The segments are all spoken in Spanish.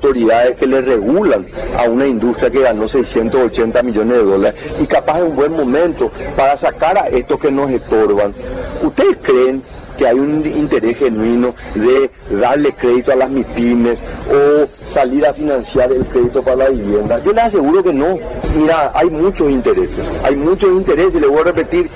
autoridades que le regulan a una industria que ganó 680 millones de dólares y capaz es un buen momento para sacar a estos que nos estorban. ¿Ustedes creen que hay un interés genuino de darle crédito a las MIPYMES o salir a financiar el crédito para la vivienda? Yo les aseguro que no. Mira, hay muchos intereses, y le voy a repetir,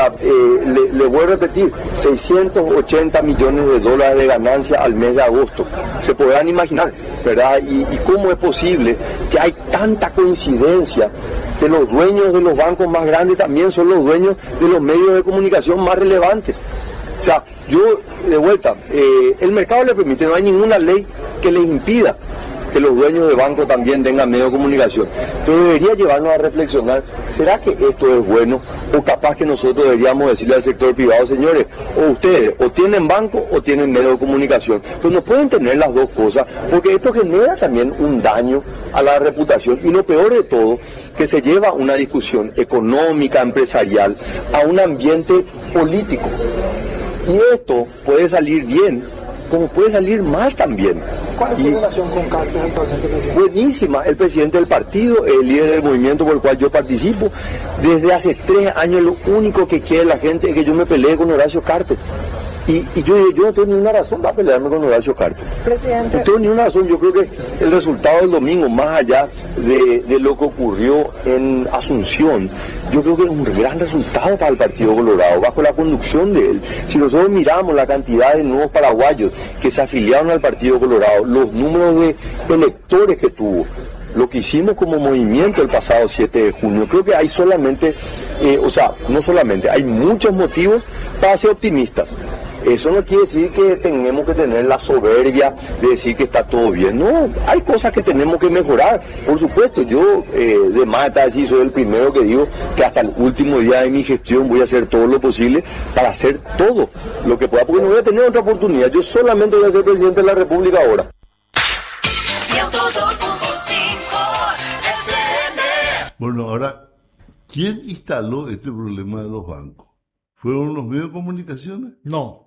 le voy a repetir, 680 millones de dólares de ganancia al mes de agosto. Se podrán imaginar, ¿verdad? Y cómo es posible que hay tanta coincidencia que los dueños de los bancos más grandes también son los dueños de los medios de comunicación más relevantes. O sea, yo, de vuelta, el mercado le permite, no hay ninguna ley que les impida que los dueños de bancos también tengan medios de comunicación. Pero debería llevarnos a reflexionar, ¿será que esto es bueno? O capaz que nosotros deberíamos decirle al sector privado, señores, o ustedes o tienen banco o tienen medios de comunicación. Pues no pueden tener las dos cosas, porque esto genera también un daño a la reputación. Y lo peor de todo, que se lleva una discusión económica, empresarial, a un ambiente político. Y esto puede salir bien, como puede salir mal también. ¿Cuál es su relación con Cartes actualmente, presidente? Buenísima, el presidente del partido, el líder del movimiento por el cual yo participo. Desde hace 3 años lo único que quiere la gente es que yo me pelee con Horacio Cartes. Y yo no tengo ninguna razón para pelearme con Horacio Cartes. Presidente. No tengo ninguna razón. Yo creo que el resultado del domingo, más allá de lo que ocurrió en Asunción, yo creo que es un gran resultado para el Partido Colorado, bajo la conducción de él. Si nosotros miramos la cantidad de nuevos paraguayos que se afiliaron al Partido Colorado, los números de electores que tuvo, lo que hicimos como movimiento el pasado 7 de junio, creo que hay solamente, no solamente, hay muchos motivos para ser optimistas. Eso no quiere decir que tenemos que tener la soberbia de decir que está todo bien. No, hay cosas que tenemos que mejorar. Por supuesto, yo de mata decir, soy el primero que digo que hasta el último día de mi gestión voy a hacer todo lo posible para hacer todo lo que pueda, porque no voy a tener otra oportunidad. Yo solamente voy a ser presidente de la República ahora. Bueno, ahora, ¿quién instaló este problema de los bancos? ¿Fueron los medios de comunicaciones? No.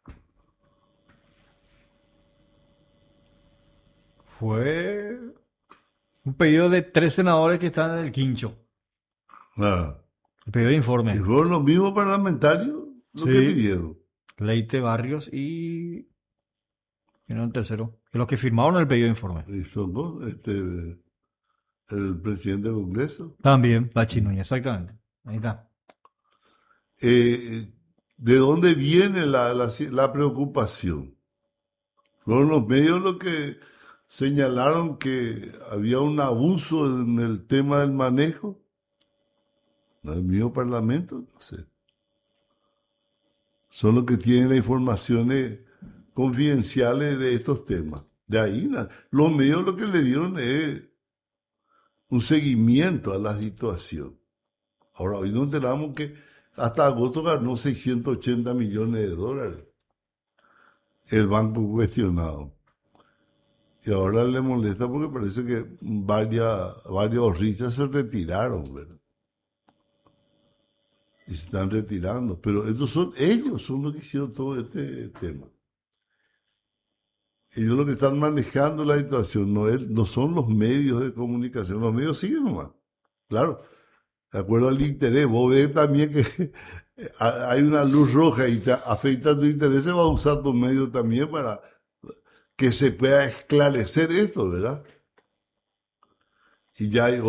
Fue un pedido de 3 senadores que están en el quincho. Ah. El pedido de informe. ¿Y fueron los mismos parlamentarios los que pidieron? Leite, Barrios y no el tercero. Que los que firmaron el pedido de informe. Y son dos, el presidente del Congreso. También, Pachi Núñez, exactamente. Ahí está. ¿De dónde viene la preocupación? Fueron los medios los que señalaron que había un abuso en el tema del manejo. ¿No es el mismo Parlamento? No sé. Son los que tienen las informaciones confidenciales de estos temas. De ahí, los medios lo que le dieron es un seguimiento a la situación. Ahora, hoy nos enteramos que hasta agosto ganó 680 millones de dólares el banco cuestionado. Y ahora le molesta porque parece que varios ahorristas se retiraron, ¿verdad? Y se están retirando. Pero ellos son los que hicieron todo este tema. Ellos los que están manejando la situación, no son los medios de comunicación. Los medios siguen nomás. Claro, de acuerdo al interés. Vos ves también que hay una luz roja y te afecta tu interés, se va a usar tu medio también para que se pueda esclarecer esto, ¿verdad? Y ya hay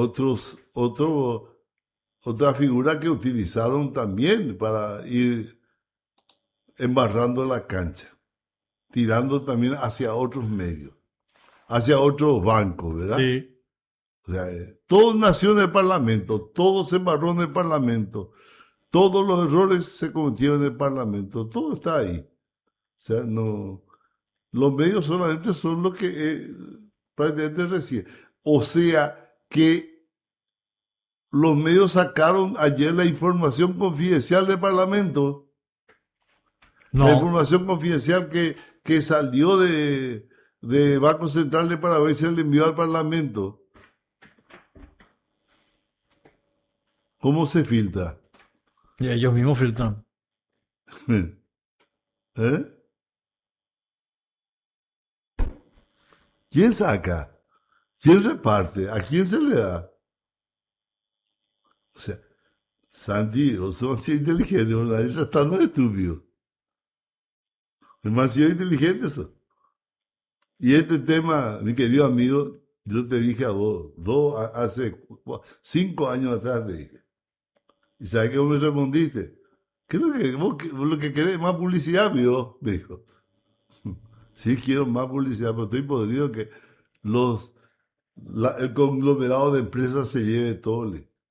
otra figura que utilizaron también para ir embarrando la cancha, tirando también hacia otros medios, hacia otros bancos, ¿verdad? Sí. O sea, todo nació en el Parlamento, todo se embarró en el Parlamento, todos los errores se cometieron en el Parlamento, todo está ahí. O sea, no, los medios solamente son lo que prácticamente reciben. O sea, que los medios sacaron ayer la información confidencial del Parlamento. No. La información confidencial que salió de Banco Central de Paraguay se le envió al Parlamento. ¿Cómo se filtra? Y ellos mismos filtran. ¿Eh? ¿Quién saca? ¿Quién reparte? ¿A quién se le da? O sea, Santi, vos sos así inteligente, vos nadie tratando de estúpido. Es demasiado inteligente eso. Y este tema, mi querido amigo, yo te dije a vos, hace 5 años atrás te dije. ¿Y sabes qué vos me respondiste? ¿Qué es lo que vos lo que querés? ¿Más publicidad, amigo? Me dijo. Sí, quiero más publicidad, pero estoy podrido que el conglomerado de empresas se lleve todo.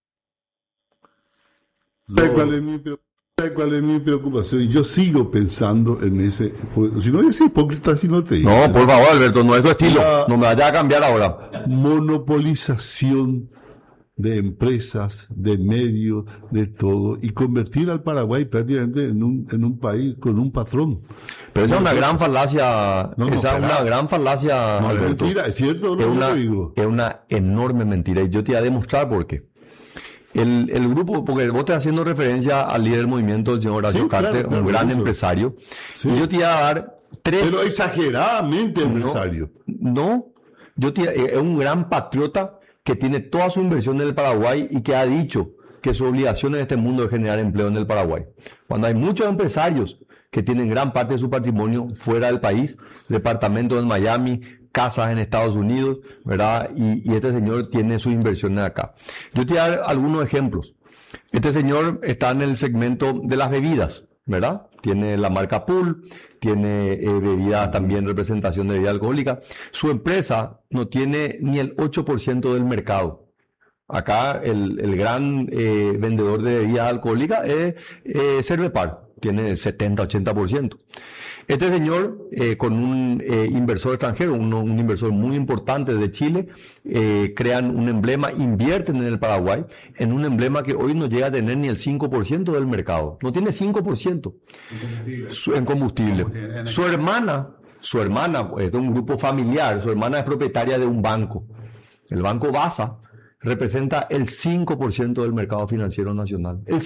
¿Sabes cuál es mi preocupación? Yo sigo pensando en ese... Si no es hipócrita, si no te digo. No, por favor, Alberto, no es tu estilo. No me vayas a cambiar ahora. Monopolización de empresas, de medios, de todo, y convertir al Paraguay prácticamente en un país con un patrón. Pero esa es una gran falacia. Esa es una gran falacia. No, es Alberto. mentira, es cierto lo que te digo. Es una enorme mentira. Y yo te voy a demostrar por qué. El grupo, porque vos estás haciendo referencia al líder del movimiento, el señor Horacio Carter, un gran empresario. Sí. Y yo te voy a dar 3. Pero exageradamente empresario. No, es un gran patriota que tiene toda su inversión en el Paraguay y que ha dicho que su obligación en este mundo es generar empleo en el Paraguay. Cuando hay muchos empresarios que tienen gran parte de su patrimonio fuera del país, departamentos en Miami, casas en Estados Unidos, ¿verdad? Y este señor tiene sus inversiones acá. Yo te voy a dar algunos ejemplos. Este señor está en el segmento de las bebidas, ¿verdad? Tiene la marca Pool, tiene bebidas también, representación de bebida alcohólica. Su empresa no tiene ni el 8% del mercado. Acá el gran vendedor de bebidas alcohólicas es Cervepar, tiene 70-80%. Este señor, con un inversor extranjero, un inversor muy importante de Chile, crean un emblema, invierten en el Paraguay, en un emblema que hoy no llega a tener ni el 5% del mercado. No tiene 5% en combustible. Su hermana es de un grupo familiar, su hermana es propietaria de un banco. El Banco Basa representa el 5% del mercado financiero nacional. El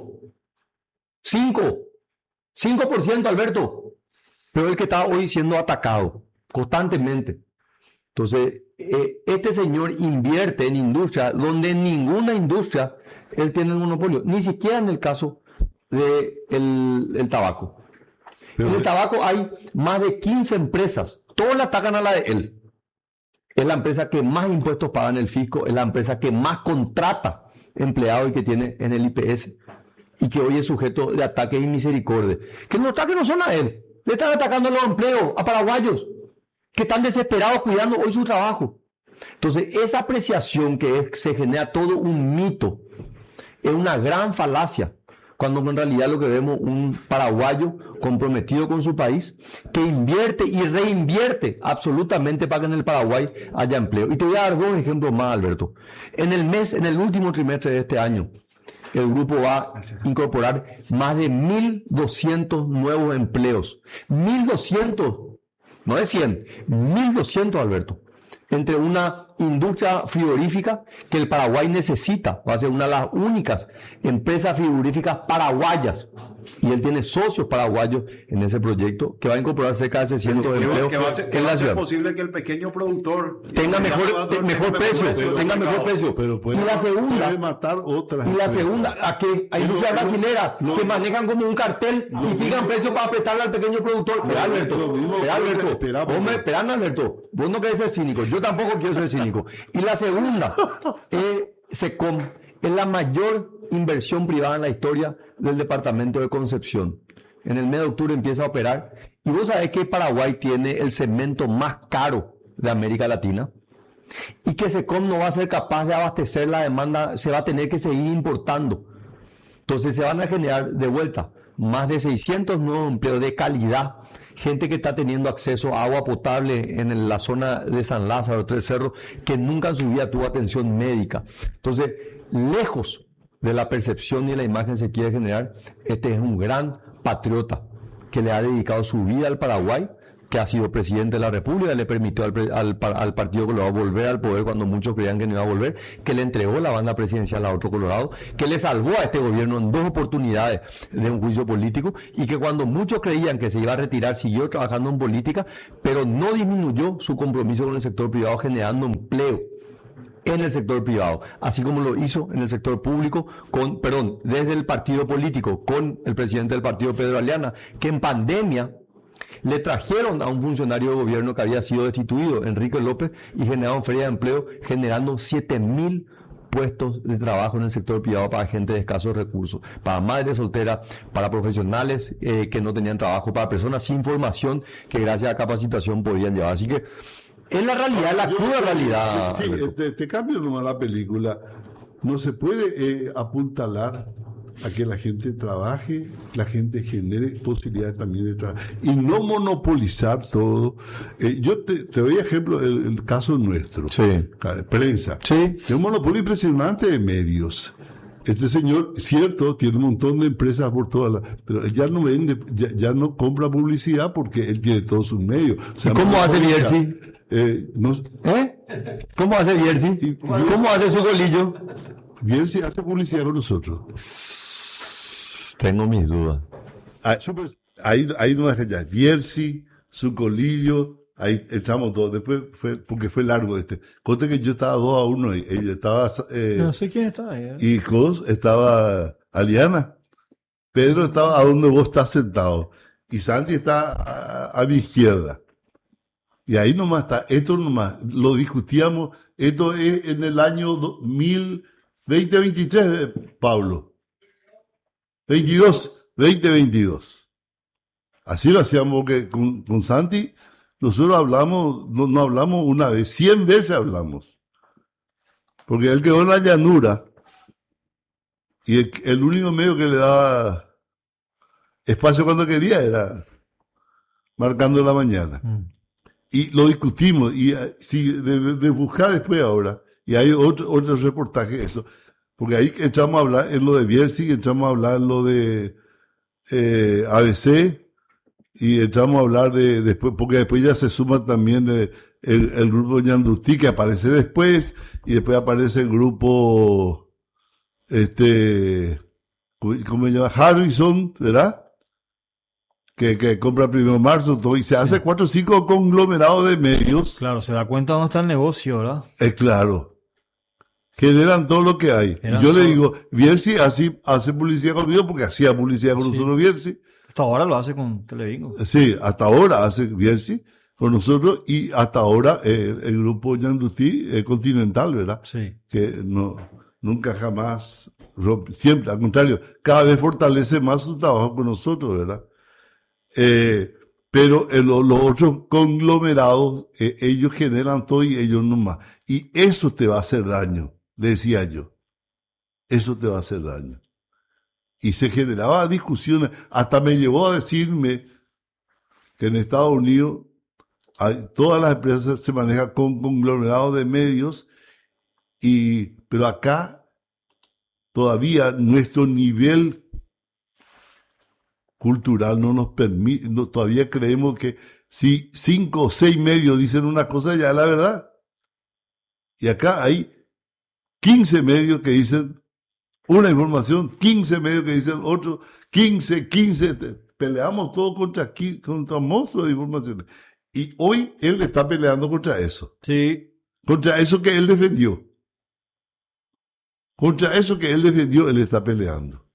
5%, Alberto. Pero el que está hoy siendo atacado constantemente. Entonces, este señor invierte en industria donde en ninguna industria él tiene el monopolio, ni siquiera en el caso del tabaco. En el tabaco hay más de 15 empresas, todas le atacan a la de él. Es la empresa que más impuestos paga en el fisco, es la empresa que más contrata empleados y que tiene en el IPS, y que hoy es sujeto de ataques y misericordia. Que los ataques no son a él. Le están atacando los empleos a paraguayos que están desesperados cuidando hoy su trabajo. Entonces, esa apreciación se genera todo un mito, es una gran falacia, cuando en realidad lo que vemos un paraguayo comprometido con su país, que invierte y reinvierte absolutamente para que en el Paraguay haya empleo. Y te voy a dar 2 ejemplos más, Alberto. En el último trimestre de este año, el grupo va a incorporar más de 1.200 nuevos empleos. 1.200, no es 100, 1.200, Alberto. Entre una industria frigorífica que el Paraguay necesita, va a ser una de las únicas empresas frigoríficas paraguayas. Y él tiene socios paraguayos en ese proyecto que va a incorporar cerca de 600 empleos que va a ser posible que el pequeño productor tenga mejor precio. Pero y la segunda, puede matar otras. Y la segunda, a que hay industrias brasileras que manejan como un cartel y fijan precios para apretarle al pequeño productor. Espera, Alberto, vos no querés ser cínico, yo tampoco quiero ser cínico. Y la segunda, SECOM es la mayor inversión privada en la historia del departamento de Concepción. En el mes de octubre empieza a operar. Y vos sabés que Paraguay tiene el cemento más caro de América Latina. Y que SECOM no va a ser capaz de abastecer la demanda, se va a tener que seguir importando. Entonces se van a generar de vuelta más de 600 nuevos empleos de calidad. Gente que está teniendo acceso a agua potable en la zona de San Lázaro, Tres Cerros, que nunca en su vida tuvo atención médica. Entonces, lejos de la percepción y la imagen se quiere generar, este es un gran patriota que le ha dedicado su vida al Paraguay que ha sido presidente de la República, le permitió al Partido Colorado volver al poder cuando muchos creían que no iba a volver, que le entregó la banda presidencial a otro Colorado, que le salvó a este gobierno en 2 oportunidades de un juicio político, y que cuando muchos creían que se iba a retirar, siguió trabajando en política, pero no disminuyó su compromiso con el sector privado, generando empleo en el sector privado, así como lo hizo en el sector público, desde el partido político, con el presidente del partido, Pedro Aliana, que en pandemia le trajeron a un funcionario de gobierno que había sido destituido, Enrique López, y generaron feria de empleo, generando 7.000 puestos de trabajo en el sector privado para gente de escasos recursos, para madres solteras, para profesionales que no tenían trabajo, para personas sin formación que gracias a capacitación podían llevar. Así que es la realidad, la cruda realidad. Sí, te cambio nomás la película. No se puede apuntalar a que la gente trabaje, la gente genere posibilidades también de trabajo y no monopolizar todo. Yo te doy ejemplo, el caso nuestro, Sí. Prensa. Sí. Es un monopolio impresionante de medios. Este señor, cierto, tiene un montón de empresas por todas pero él ya no vende, ya no compra publicidad porque él tiene todos sus medios. O sea, ¿Y cómo hace Bierzi? ¿Cómo hace Bierzi? ¿Cómo hace su golillo? Bierzi hace publicidad con nosotros. Tengo mis dudas. Ahí no es ya. Bierzi, su colillo, ahí entramos todos. Después porque fue largo este. Conté que yo estaba 2-1 y ella estaba. No sé quién estaba ahí. Y Cos estaba Aliana. Pedro estaba a donde vos estás sentado. Y Santi está a mi izquierda. Y ahí nomás está. Esto nomás. Lo discutíamos. Esto es en el año 2023, Pablo. 2022. Así lo hacíamos, porque con Santi nosotros hablamos, no hablamos una vez, 100 veces hablamos. Porque él quedó en la llanura y el único medio que le daba espacio cuando quería era Marcando la Mañana. Y lo discutimos, y de buscar después ahora, y hay otro reportaje de eso. Porque ahí entramos a hablar en lo de Bierzi, entramos a hablar en lo de ABC, y entramos a hablar de después, porque después ya se suma también el grupo Ñandutí, que aparece después, y después aparece el grupo, ¿cómo se llama? Harrison, ¿verdad? Que compra Primero Marzo, todo, y se hace 4 o 5 conglomerados de medios. Claro, se da cuenta dónde está el negocio, ¿verdad? Claro. Generan todo lo que hay. Y yo le digo, Bierzi hace publicidad conmigo porque hacía publicidad con nosotros Bierzi. Hasta ahora lo hace con Televingo. Sí, hasta ahora hace Bierzi con nosotros y hasta ahora el grupo Ñandutí Continental, ¿verdad? Sí. Que nunca jamás rompe, siempre, al contrario, cada vez fortalece más su trabajo con nosotros, ¿verdad? Pero los otros conglomerados, ellos generan todo y ellos nomás. Y eso te va a hacer daño. Decía yo, eso te va a hacer daño. Y se generaba discusiones, hasta me llevó a decirme que en Estados Unidos todas las empresas se manejan con conglomerados de medios, pero acá todavía nuestro nivel cultural no nos permite, todavía creemos que si 5 o 6 medios dicen una cosa, ya es la verdad. Y acá hay 15 medios que dicen una información, 15 medios que dicen otro, 15, peleamos todos contra monstruos de informaciones. Y hoy él está peleando contra eso. Sí. Contra eso que él defendió. Contra eso que él defendió, él está peleando.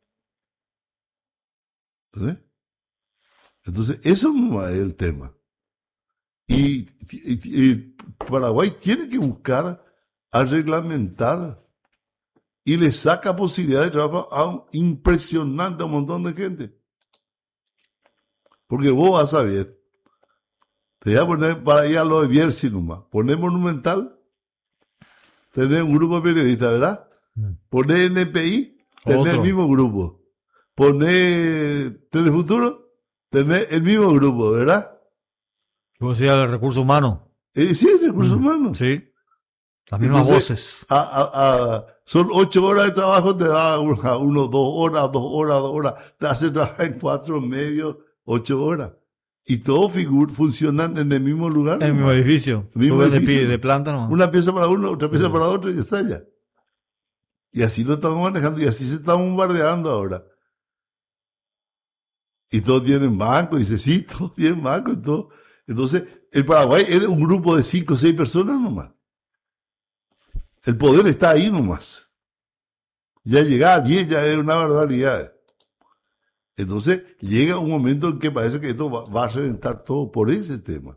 ¿Ves? Entonces, eso no es el tema. Y Paraguay tiene que buscar a reglamentar y le saca posibilidad de trabajo impresionante a un montón de gente. Porque vos vas a ver, te voy a poner para ir a lo de Bierzi nomás, poner Monumental, tener un grupo de periodistas, ¿verdad? Poner NPI, tener el mismo grupo. Poner Telefuturo, tener el mismo grupo, ¿verdad? ¿Vos decías el recurso humano? Sí, el recurso humano. Sí. Las mismas voces. Son 8 horas de trabajo, te da 2 horas, 2 horas. Te hace trabajar en 4 medios, 8 horas. y todos funcionan en el mismo lugar. En el mismo edificio. De planta nomás. Una pieza para uno, otra pieza para otro y ya está ya. Y así lo estamos manejando y así se está bombardeando ahora. Y todos tienen banco, dice, sí, todos tienen banco y todo. Entonces, el Paraguay es un grupo de 5 o 6 personas nomás. El poder está ahí nomás. Ya llegar a 10 ya es una barbaridad. Entonces, llega un momento en que parece que esto va a reventar todo por ese tema.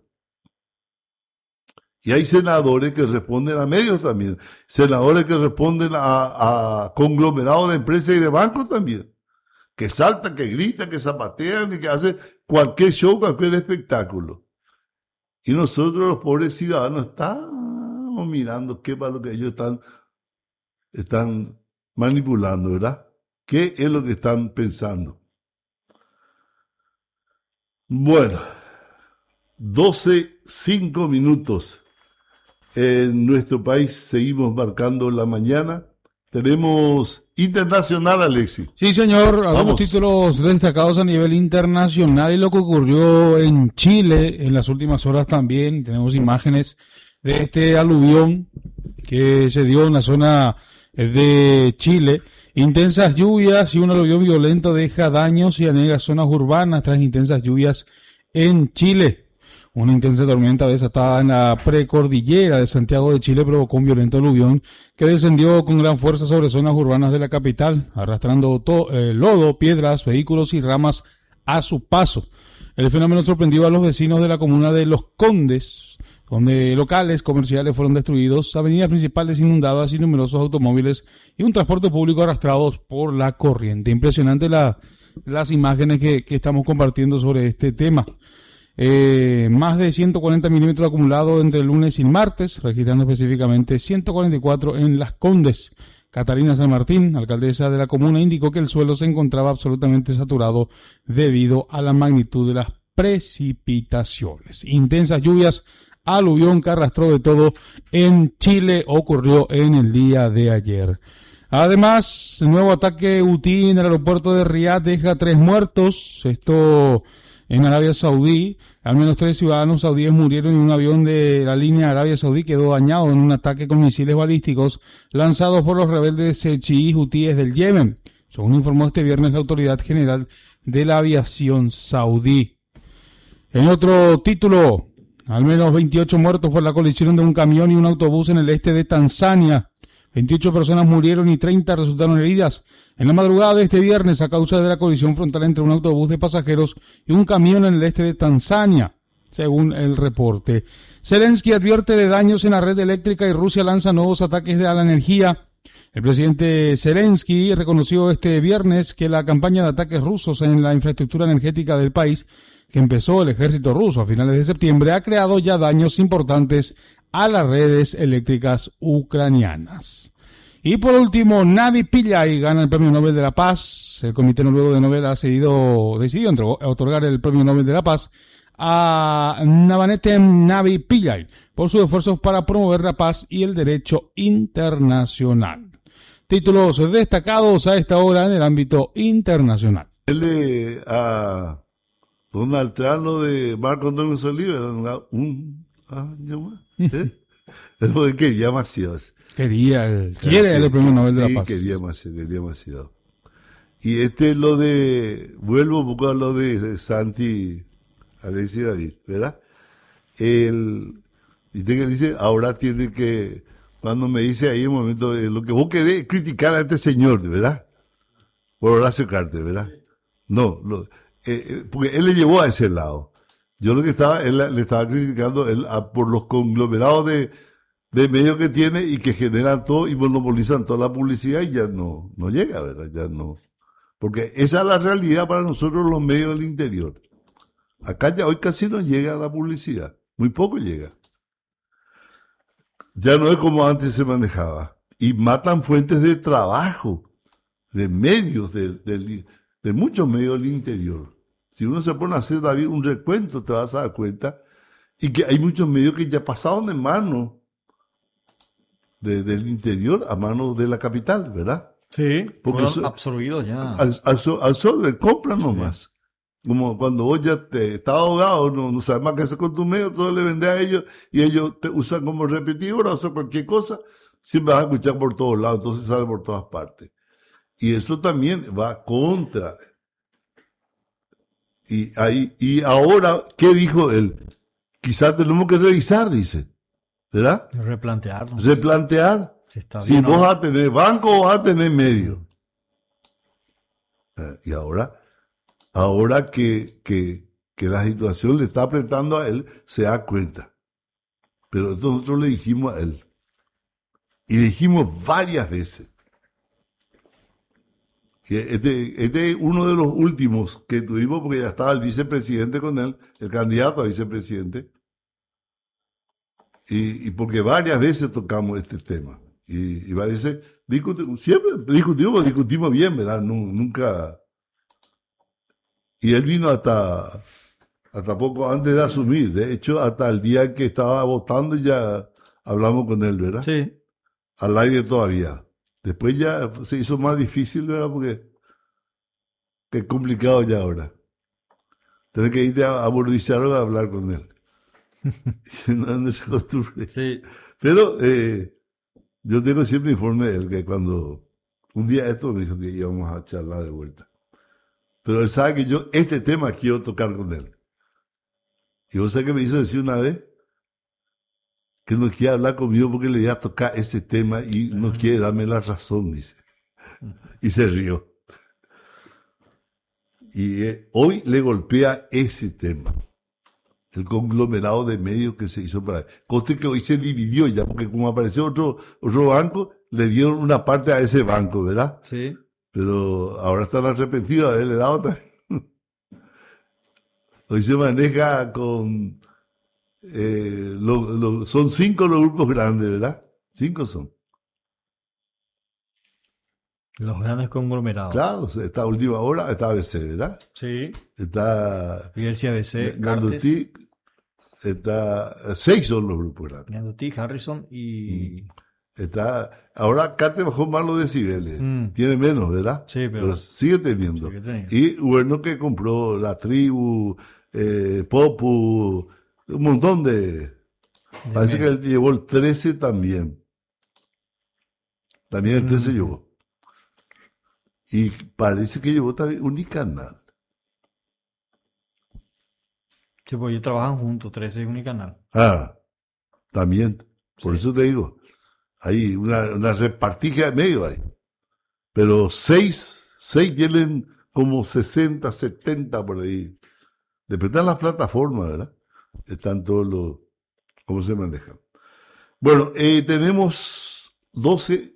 Y hay senadores que responden a medios también. Senadores que responden a conglomerados de empresas y de bancos también. Que saltan, que gritan, que zapatean y que hacen cualquier show, cualquier espectáculo. Y nosotros, los pobres ciudadanos, estamos mirando qué para lo que ellos están manipulando, ¿verdad? ¿Qué es lo que están pensando? Bueno, 12:05 minutos. En nuestro país seguimos marcando la mañana. Tenemos internacional, Alexis. Sí, señor. Algunos títulos destacados a nivel internacional y lo que ocurrió en Chile en las últimas horas también. Tenemos imágenes de este aluvión que se dio en la zona de Chile. Intensas lluvias y un aluvión violento deja daños y anega zonas urbanas tras intensas lluvias en Chile. Una intensa tormenta desatada en la precordillera de Santiago de Chile provocó un violento aluvión que descendió con gran fuerza sobre zonas urbanas de la capital, arrastrando lodo, piedras, vehículos y ramas a su paso. El fenómeno sorprendió a los vecinos de la comuna de Los Condes, donde locales comerciales fueron destruidos, avenidas principales inundadas y numerosos automóviles y un transporte público arrastrados por la corriente. Impresionante las imágenes que estamos compartiendo sobre este tema. Más de 140 milímetros acumulados entre el lunes y el martes, registrando específicamente 144 en Las Condes. Catalina San Martín, alcaldesa de la comuna, indicó que el suelo se encontraba absolutamente saturado debido a la magnitud de las precipitaciones. Intensas lluvias, aluvión que arrastró de todo en Chile, ocurrió en el día de ayer. Además, el nuevo ataque hutí en el aeropuerto de Riad deja 3 muertos. Esto en Arabia Saudí. Al menos 3 ciudadanos saudíes murieron y un avión de la línea Arabia Saudí quedó dañado en un ataque con misiles balísticos lanzados por los rebeldes chiíes hutíes del Yemen, según informó este viernes la Autoridad General de la Aviación Saudí. En otro título, al menos 28 muertos por la colisión de un camión y un autobús en el este de Tanzania. 28 personas murieron y 30 resultaron heridas en la madrugada de este viernes a causa de la colisión frontal entre un autobús de pasajeros y un camión en el este de Tanzania, según el reporte. Zelensky advierte de daños en la red eléctrica y Rusia lanza nuevos ataques a la energía. El presidente Zelensky reconoció este viernes que la campaña de ataques rusos en la infraestructura energética del país, que empezó el ejército ruso a finales de septiembre, ha creado ya daños importantes a las redes eléctricas ucranianas. Y por último, Navi Pillay gana el Premio Nobel de la Paz. El Comité Noruego de Nobel ha decidido otorgar el Premio Nobel de la Paz a Navanetem Navi Pillay por sus esfuerzos para promover la paz y el derecho internacional. Títulos destacados a esta hora en el ámbito internacional. A Donald Trump lo de Marco Antonio Solís era un año más. Es porque quería demasiado. Quiere el Premio Nobel de la Paz. Quería demasiado. Y lo vuelvo un poco a lo de Santi, Alexis David, ¿verdad? Dice, ahora tiene que, cuando me dice ahí un momento, lo que vos querés criticar a este señor, ¿verdad? Por Horacio Cartes, ¿verdad? No, porque él le llevó a ese lado. Yo lo que le estaba criticando por los conglomerados de medios que tiene y que generan todo y monopolizan toda la publicidad y ya no llega, ¿verdad? Ya no. Porque esa es la realidad para nosotros los medios del interior. Acá ya hoy casi no llega la publicidad. Muy poco llega. Ya no es como antes se manejaba. Y matan fuentes de trabajo, de medios, de muchos medios del interior. Si uno se pone a hacer, David, un recuento, te vas a dar cuenta. Y que hay muchos medios que ya pasaron de manos del interior a manos de la capital, ¿verdad? Sí, porque fueron absorbidos ya. Absorben, compran nomás. como cuando vos ya estás ahogado, no sabes más qué hacer con tu medio, todo le vendés a ellos y ellos te usan como repetidora, o sea, cualquier cosa, siempre vas a escuchar por todos lados, entonces sale por todas partes. Y eso también va contra. Y ahora, ¿qué dijo él? Quizás tenemos que revisar, dice, ¿verdad? Replantearnos. Replantear. Si vos vas a tener banco o vas a tener medio. Y ahora que la situación le está apretando a él, se da cuenta. Pero nosotros le dijimos a él. Y le dijimos varias veces. Este es uno de los últimos que tuvimos porque ya estaba el vicepresidente con él, el candidato a vicepresidente. Y porque varias veces tocamos este tema. Y varias veces siempre discutimos bien, ¿verdad? Nunca. Y él vino hasta poco antes de asumir. De hecho, hasta el día que estaba votando ya hablamos con él, ¿verdad? Sí. Al aire todavía. Después ya se hizo más difícil, ¿verdad? Porque es complicado ya ahora. Tenés que irte a Bordizarro a hablar con él. no se costumbre. Sí. Pero yo tengo siempre informe de él, que cuando un día esto me dijo que íbamos a charlar de vuelta. Pero él sabe que yo este tema quiero tocar con él. Y vos sabés que me hizo decir una vez que no quiere hablar conmigo porque le voy a tocar ese tema y no quiere darme la razón, dice. Y se rió. Y hoy le golpea ese tema. El conglomerado de medios que se hizo para él. Coste que hoy se dividió ya, porque como apareció otro banco, le dieron una parte a ese banco, ¿verdad? Sí. Pero ahora están arrepentidos de haberle dado también. Hoy se maneja con... son 5 los grupos grandes, ¿verdad? 5 son. Los grandes conglomerados. Claro, esta última hora está ABC, ¿verdad? Sí. Está... Bielsi, ABC, Ganduti, está... 6 son los grupos grandes. Ganduti, Harrison y... Ahora Carter bajó más los decibeles. Tiene menos, ¿verdad? Sí, pero sigue teniendo. Y bueno, que compró La Tribu, Popu, un montón de... Parece que él llevó el 13 también. También el 13 llevó. Y parece que llevó también Unicanal. Sí, pues ellos trabajan juntos, 13 y Unicanal. También. Por eso te digo. Hay una repartija de medio ahí. Pero 6 tienen como 60, 70 por ahí. Depende de las plataformas, ¿verdad? Están todos los... ¿Cómo se manejan? Bueno, tenemos 12.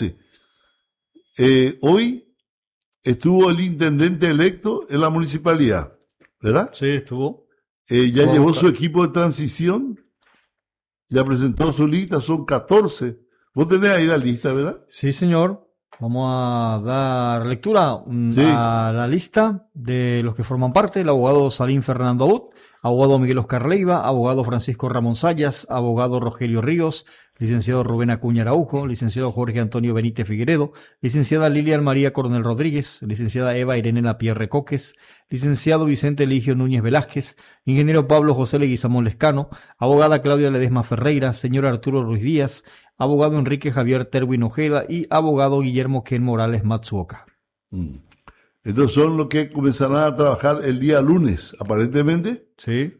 Hoy estuvo el intendente electo en la municipalidad, ¿verdad? Sí, estuvo. Ya llevó su equipo de transición. Ya presentó su lista, son 14. Vos tenés ahí la lista, ¿verdad? Sí, señor. Vamos a dar lectura a la lista de los que forman parte. El abogado Salim Fernando Abud, abogado Miguel Oscar Leiva, abogado Francisco Ramón Sayas, abogado Rogelio Ríos, licenciado Rubén Acuña Araujo, licenciado Jorge Antonio Benítez Figueredo, licenciada Lilian María Coronel Rodríguez, licenciada Eva Irene Lapierre Coques, licenciado Vicente Eligio Núñez Velázquez, ingeniero Pablo José Leguizamón Lescano, abogada Claudia Ledesma Ferreira, señor Arturo Ruiz Díaz, abogado Enrique Javier Terwin Ojeda y abogado Guillermo Ken Morales Matsuoka. Estos son los que comenzarán a trabajar el día lunes, aparentemente. Sí.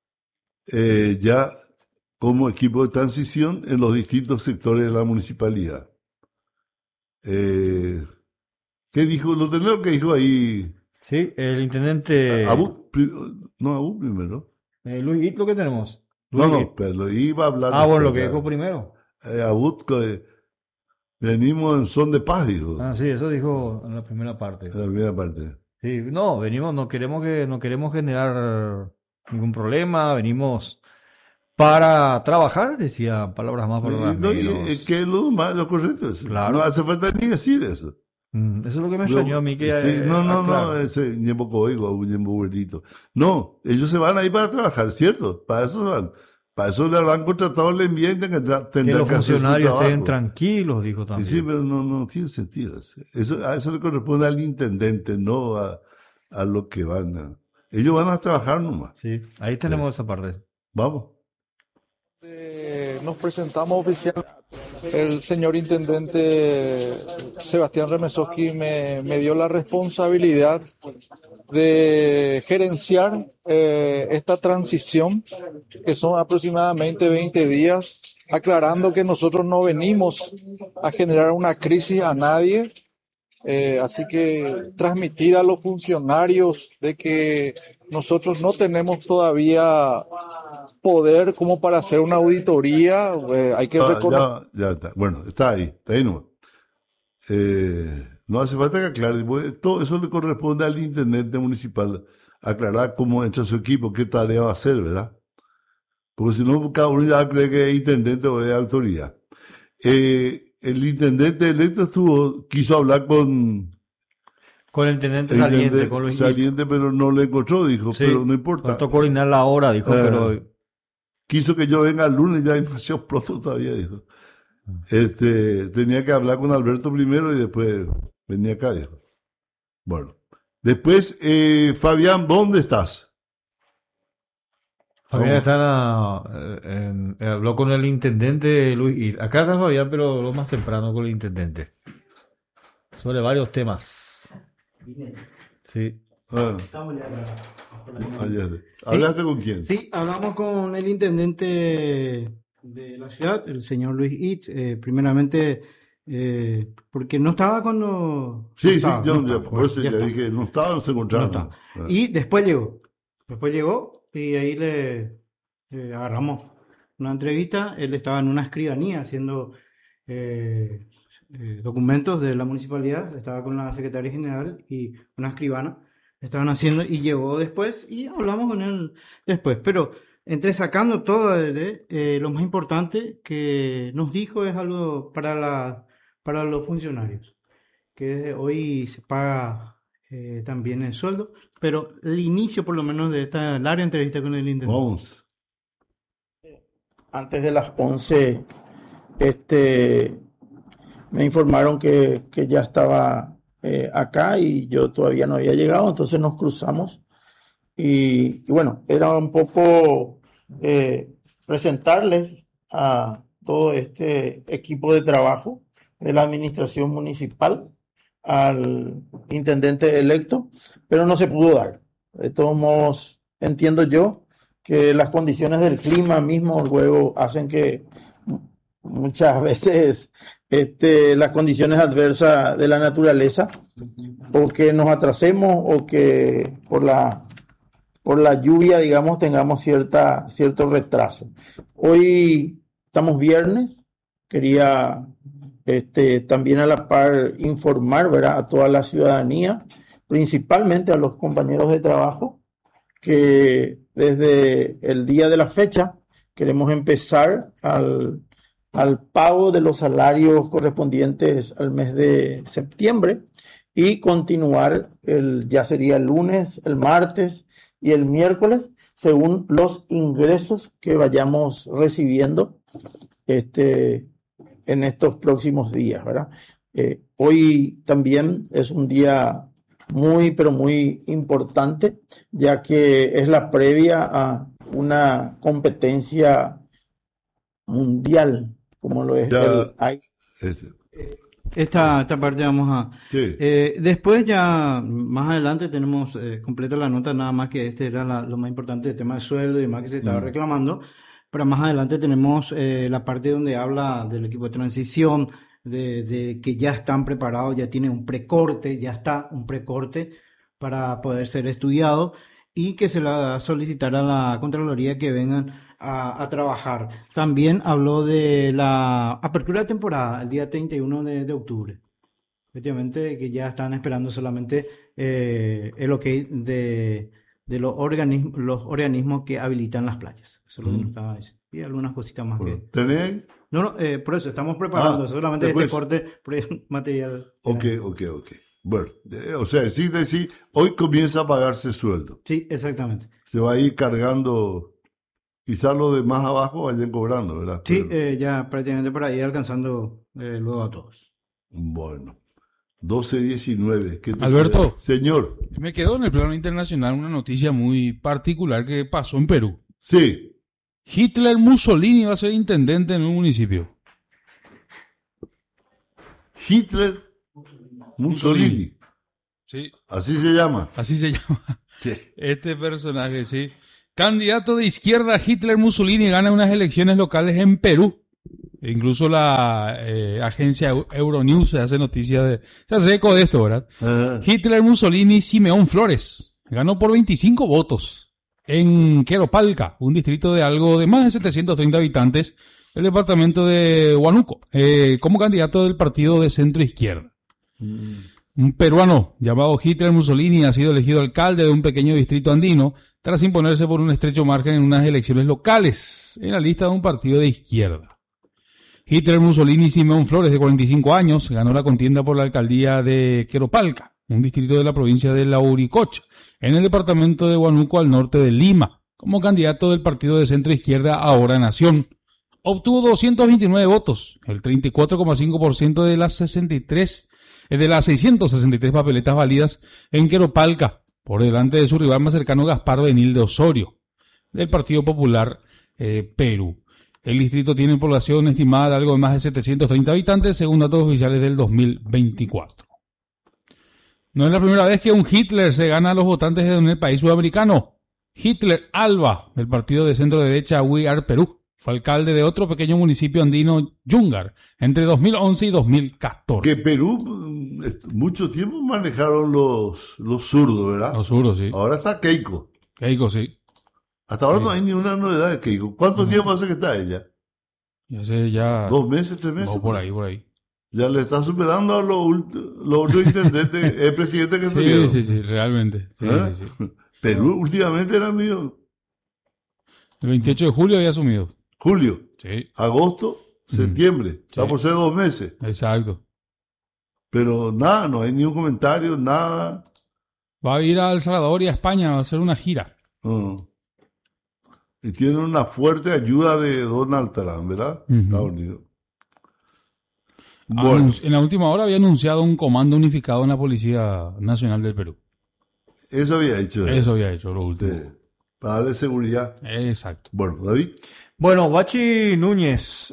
Ya como equipo de transición en los distintos sectores de la municipalidad. ¿Qué dijo? Lo tenemos que dijo ahí. Sí, el intendente... Abud primero. Luis, ¿lo que tenemos? No, pero lo iba a hablar. Bueno, lo que dijo primero. Abud, venimos en son de paz, dijo. Sí, eso dijo en la primera parte. En la primera parte. Sí, no, venimos, no queremos generar ningún problema, venimos para trabajar, decía, palabras más, palabras menos. Que es lo correcto. Claro. No hace falta ni decir eso. Eso es lo que me extrañó a mí que... Sí, no, ese ñembo coigo, un ñembo gordito. No, ellos se van ahí para trabajar, ¿cierto? Para eso se van. Para eso le han contratado el ambiente que los funcionarios estén tranquilos, dijo también. Sí, pero no tiene sentido. A eso le corresponde al intendente, no a los que van Ellos van a trabajar nomás. Sí, ahí tenemos esa parte. Vamos. Nos presentamos oficialmente. El señor intendente Sebastián Remesoski me dio la responsabilidad de gerenciar esta transición, que son aproximadamente 20 días, aclarando que nosotros no venimos a generar una crisis a nadie. Así que transmitir a los funcionarios de que nosotros no tenemos todavía poder como para hacer una auditoría, hay que reconocer. Ya está. Bueno, está ahí nomás. No hace falta que aclare, todo eso le corresponde al intendente municipal, aclarar cómo entra su equipo, qué tarea va a hacer, ¿verdad? Porque si no, cada uno ya cree que es intendente o es autoridad. El intendente electo quiso hablar con el intendente saliente, con Luis saliente, pero no le encontró, dijo, sí, pero no importa. Faltó coordinar la hora, dijo, pero... Quiso que yo venga el lunes, ya demasiado pronto todavía, dijo. Tenía que hablar con Alberto primero y después venía acá, dijo. Bueno. Después, Fabián, ¿dónde estás? Fabián habló con el intendente Luis. Acá está Fabián, pero lo más temprano con el intendente. Sobre varios temas. Sí. ¿Hablaste con quién? Sí, hablamos con el intendente de la ciudad, el señor Luis Itz. Primeramente, porque no estaba cuando... Sí, por eso ya dije, no estaba, no se encontraba. No. Y después llegó. Y ahí le agarramos una entrevista. Él estaba en una escribanía haciendo documentos de la municipalidad. Estaba con la secretaria general y una escribana. Estaban haciendo y llegó después y hablamos con él después. Pero sacando todo lo más importante que nos dijo es algo para los funcionarios. Que desde hoy se paga... también el sueldo, pero el inicio por lo menos de esta larga entrevista con el intendente. Vamos. Antes de las 11 me informaron que ya estaba acá y yo todavía no había llegado, entonces nos cruzamos y bueno, era un poco presentarles a todo este equipo de trabajo de la administración municipal al intendente electo, pero no se pudo dar. De todos modos, entiendo yo que las condiciones del clima mismo luego hacen que muchas veces las condiciones adversas de la naturaleza o que nos atrasemos o que por la lluvia, digamos, tengamos cierto retraso. Hoy estamos viernes, quería también a la par informar, ¿verdad?, a toda la ciudadanía, principalmente a los compañeros de trabajo, que desde el día de la fecha queremos empezar al pago de los salarios correspondientes al mes de septiembre y continuar ya sería el lunes, el martes y el miércoles, según los ingresos que vayamos recibiendo en estos próximos días, ¿verdad? Hoy también es un día muy, pero muy importante, ya que es la previa a una competencia mundial, como lo es Esta parte vamos a... Sí. Después ya, más adelante tenemos completa la nota, nada más que era lo más importante, el tema del sueldo y demás que se estaba reclamando. Pero más adelante tenemos la parte donde habla del equipo de transición, de que ya están preparados, ya tiene un precorte, para poder ser estudiado y que se la va a solicitar a la Contraloría que vengan a trabajar. También habló de la apertura de temporada el día 31 de octubre. Efectivamente, que ya están esperando solamente el ok de los organismos que habilitan las playas. Eso es lo que nos estaba diciendo. Y algunas cositas más que... ¿Tenés? No, por eso estamos preparando solamente después... corte material. Ok. Bueno, o sea, decir, hoy comienza a pagarse sueldo. Sí, exactamente. Se va a ir cargando, quizás los de más abajo vayan cobrando, ¿verdad? Sí, ya prácticamente para ir alcanzando luego a todos. Bueno. 12-19. Alberto. Señor. Me quedó en el plano internacional una noticia muy particular que pasó en Perú. Sí. Hitler Mussolini va a ser intendente en un municipio. Hitler Mussolini. Sí. Así se llama. Así se llama. Sí. Este personaje, sí. Candidato de izquierda Hitler Mussolini gana unas elecciones locales en Perú. Incluso la agencia Euronews se hace noticia se hace eco de esto, ¿verdad? Hitler Mussolini Simeón Flores ganó por 25 votos en Queropalca, un distrito de algo de más de 730 habitantes del departamento de Huánuco, como candidato del partido de centro izquierda. Un peruano llamado Hitler Mussolini ha sido elegido alcalde de un pequeño distrito andino tras imponerse por un estrecho margen en unas elecciones locales en la lista de un partido de izquierda. Hitler Mussolini Simeón Flores, de 45 años, ganó la contienda por la alcaldía de Queropalca, un distrito de la provincia de Lauricocha, en el departamento de Huánuco al norte de Lima, como candidato del partido de centro izquierda Ahora Nación. Obtuvo 229 votos, el 34,5% de las 663 papeletas válidas en Queropalca, por delante de su rival más cercano Gaspar Benil de Osorio, del Partido Popular Perú. El distrito tiene población estimada de algo de más de 730 habitantes, según datos oficiales del 2024. No es la primera vez que un Hitler se gana a los votantes en el país sudamericano. Hitler Alba, del partido de centro derecha We Are Perú, fue alcalde de otro pequeño municipio andino, Yungar, entre 2011 y 2014. Que Perú mucho tiempo manejaron los zurdos, ¿verdad? Los zurdos, sí. Ahora está Keiko. Keiko, sí. Hasta ahora no hay ni una novedad de Keiko. ¿Cuánto tiempo hace que está ella? Ya sé, ya... 2 meses, 3 meses. No, por ahí. Ya le está superando a los otros intendentes, el presidente que tuvieron. Sí, realmente. Sí. Perú últimamente era mío. El 28 de julio había asumido. Julio. Sí. Agosto, septiembre. Sí. Está por ser 2 meses. Exacto. Pero nada, no hay ni un comentario, nada. Va a ir a El Salvador y a España, va a hacer una gira. Y tiene una fuerte ayuda de Donald Trump, ¿verdad? Estados Unidos. Bueno. En la última hora había anunciado un comando unificado en la Policía Nacional del Perú. Eso había hecho. Eso había hecho, lo último. Sí. Para darle seguridad. Exacto. Bueno, David. Bueno, Bachi Núñez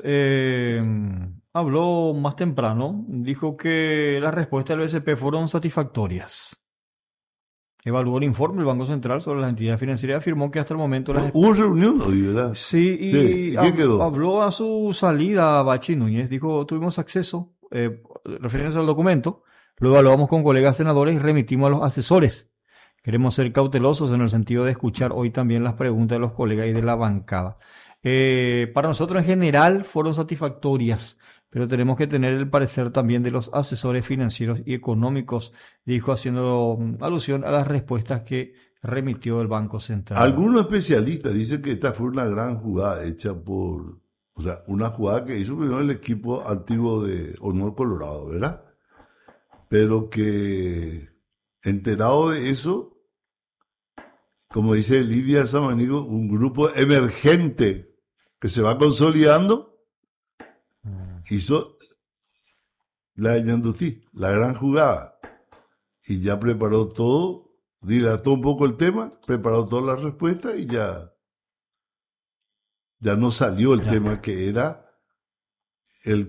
habló más temprano, dijo que las respuestas del BCP fueron satisfactorias. Evaluó el informe del Banco Central sobre las entidades financieras y afirmó que hasta el momento Hubo reunión hoy, ¿verdad? Sí, y ¿Y qué quedó? Habló a su salida Bachi Núñez, dijo, tuvimos acceso, refiriéndose al documento, lo evaluamos con colegas senadores y remitimos a los asesores. Queremos ser cautelosos en el sentido de escuchar hoy también las preguntas de los colegas y de la bancada. Para nosotros en general fueron satisfactorias, pero tenemos que tener el parecer también de los asesores financieros y económicos, dijo, haciendo alusión a las respuestas que remitió el Banco Central. Algunos especialistas dicen que esta fue una gran jugada hecha una jugada que hizo primero el equipo antiguo de Honor Colorado, ¿verdad? Pero que, enterado de eso, como dice Lidia Samanigo, un grupo emergente que se va consolidando, hizo la de Ñandutí, la gran jugada, y ya preparó todo, dilató un poco el tema, preparó todas las respuestas y ya no salió el tema que era el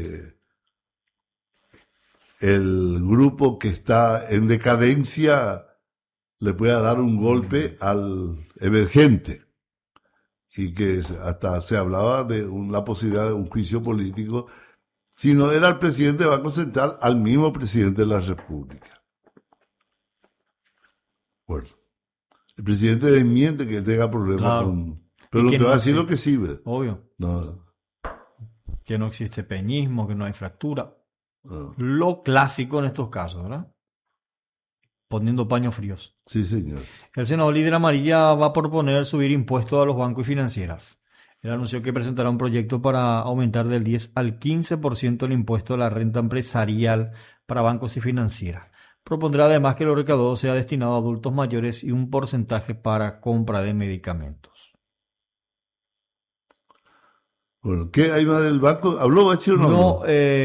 grupo que está en decadencia le pueda dar un golpe al emergente. Y que hasta se hablaba de la posibilidad de un juicio político, si no era el presidente del Banco Central, al mismo presidente de la República. Bueno, el presidente desmiente que tenga problemas con... Pero no te va a decir lo que sí, ¿ves? Obvio. No. Que no existe peñismo, que no hay fractura. Lo clásico en estos casos, ¿verdad? Poniendo paños fríos. Sí, señor. El senador líder amarilla va a proponer subir impuestos a los bancos y financieras. Él anunció que presentará un proyecto para aumentar del 10 al 15% el impuesto a la renta empresarial para bancos y financieras. Propondrá además que lo recaudado sea destinado a adultos mayores y un porcentaje para compra de medicamentos. Bueno, ¿qué hay más del banco? ¿Habló Bachi o no? No,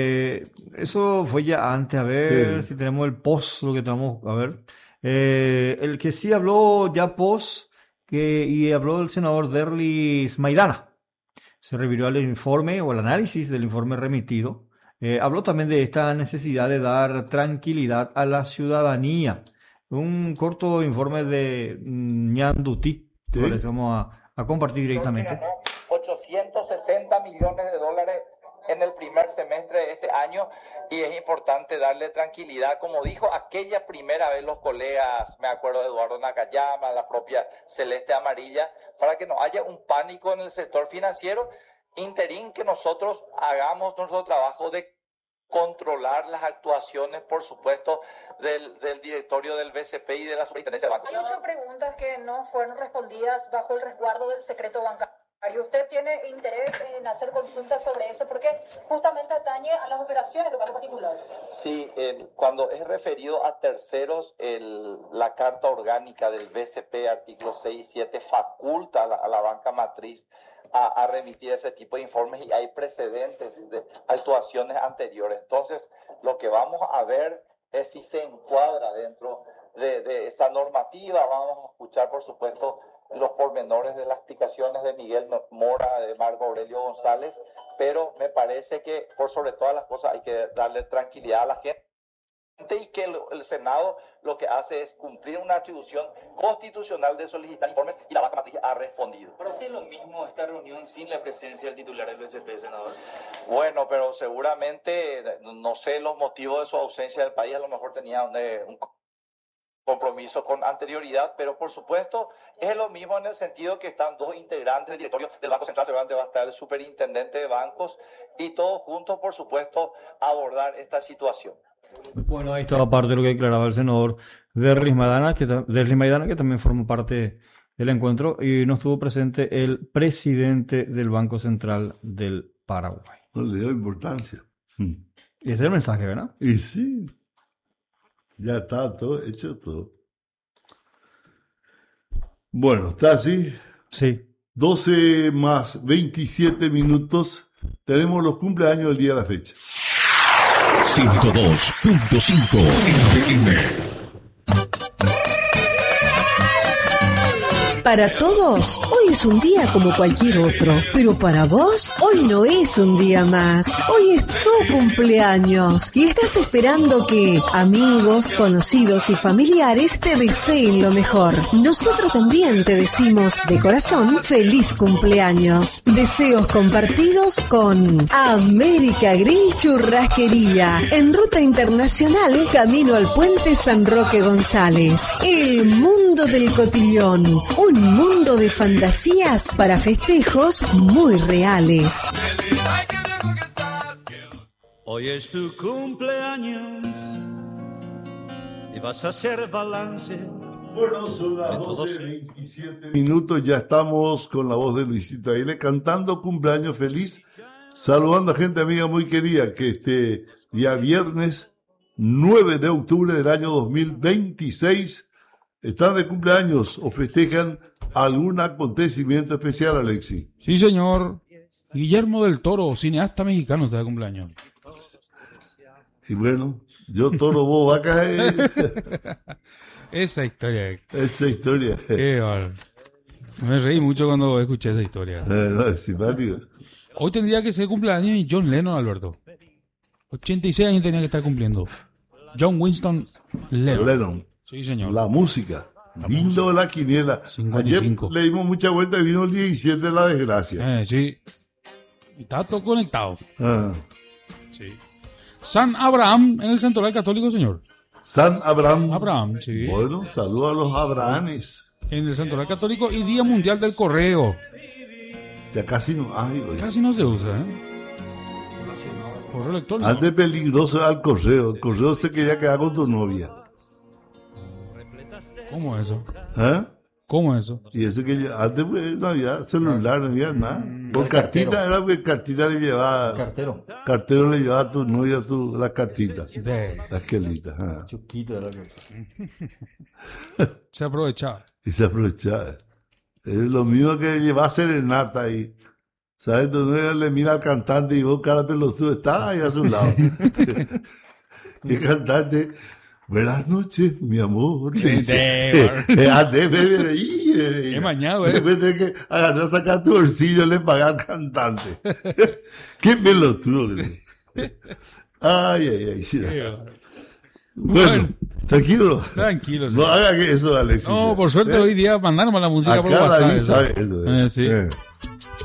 eso fue ya antes, a ver si tenemos el post, lo que tenemos, a ver. El que sí habló ya post, y habló el senador Derlis Maidana. Se refirió al informe o al análisis del informe remitido. Habló también de esta necesidad de dar tranquilidad a la ciudadanía. Un corto informe de Ñanduti, que les vamos a compartir directamente. 860 millones de dólares en el primer semestre de este año, y es importante darle tranquilidad, como dijo aquella primera vez los colegas, me acuerdo de Eduardo Nakayama, la propia Celeste Amarilla, para que no haya un pánico en el sector financiero, interín que nosotros hagamos nuestro trabajo de controlar las actuaciones, por supuesto, del directorio del BCP y de la Superintendencia de Bancos. Hay 8 preguntas que no fueron respondidas bajo el resguardo del secreto bancario. ¿Usted tiene interés en hacer consultas sobre eso? Porque justamente atañe a las operaciones del banco particular. Sí, cuando es referido a terceros, la carta orgánica del BCP, artículo 6 y 7, faculta a la banca matriz a remitir ese tipo de informes, y hay precedentes de actuaciones anteriores. Entonces, lo que vamos a ver es si se encuadra dentro de esa normativa. Vamos a escuchar, por supuesto, los pormenores de las explicaciones de Miguel Mora, de Marco Aurelio González, pero me parece que por sobre todas las cosas hay que darle tranquilidad a la gente, y que el Senado lo que hace es cumplir una atribución constitucional de solicitar informes, y la banca matriz ha respondido. ¿Para usted es lo mismo esta reunión sin la presencia del titular del BCP, senador? Bueno, pero seguramente, no sé los motivos de su ausencia del país, a lo mejor tenía un compromiso con anterioridad, pero por supuesto es lo mismo en el sentido que están 2 integrantes del directorio del Banco Central. Seguramente va a estar el superintendente de bancos, y todos juntos, por supuesto, abordar esta situación. Bueno, ahí estaba parte de lo que declaraba el senador Derlis Maidana, que también formó parte del encuentro, y no estuvo presente el presidente del Banco Central del Paraguay. No le dio importancia. Ese es el mensaje, ¿verdad? Y sí. Ya está todo hecho todo. Bueno, ¿está así? Sí. 12 más 27 minutos. Tenemos los cumpleaños del día de la fecha. 102.5 FM. Para todos, hoy es un día como cualquier otro, pero para vos, hoy no es un día más. Hoy es tu cumpleaños y estás esperando que amigos, conocidos y familiares te deseen lo mejor. Nosotros también te decimos de corazón feliz cumpleaños. Deseos compartidos con América Grill Churrasquería, en Ruta Internacional, camino al Puente San Roque González. El mundo del cotillón, un mundo de fantasías para festejos muy reales. Hoy es tu cumpleaños y vas a hacer balance. Bueno, son las 12:27 minutos, ya estamos con la voz de Luisito Aile cantando cumpleaños feliz, saludando a gente amiga muy querida que este día viernes 9 de octubre del año 2026 están de cumpleaños o festejan algún acontecimiento especial, Alexi. Sí, señor. Guillermo del Toro, cineasta mexicano, está de cumpleaños. Y bueno, yo Toro, vos vacas. Esa historia. Esa historia. Qué mal. Me reí mucho cuando escuché esa historia. No, es simpático. Hoy tendría que ser cumpleaños y John Lennon, Alberto. 86 años tenía que estar cumpliendo. John Winston Lennon. Sí, señor. La música. Lindo la quiniela. 55. Ayer le dimos mucha vuelta y vino el 17 de la desgracia. Sí. Está todo conectado. Ah. Sí. San Abraham en el Santoral Católico, señor. San Abraham. Abraham, sí. Bueno, saludos a los Abrahames. En el Santoral Católico y Día Mundial del Correo. Ya casi no hay. Casi no se usa, Correo electrónico. Antes peligroso era el correo. El correo se quería quedar con tu novia. ¿Cómo eso? ¿Cómo eso? Y eso que antes pues, no había celular, no había nada. Por cartita era porque cartita le llevaba. Cartero le llevaba a tu novia las cartitas. Las quelitas. Chuquito era Se aprovechaba. Y se aprovechaba. Es lo mismo que llevaba serenata y ¿Sabes? Entonces le mira al cantante y vos, cara pelotudo, está ahí a su lado. Y el cantante, buenas noches, mi amor. Qué mañado, después de que agarró a sacar tu bolsillo, le paga al cantante. Qué pelotudo. Ay. Bueno, tranquilo. Tranquilo. No haga que eso, Alexis. No, por suerte hoy día mandaron la música por WhatsApp. Sabe eso, sí.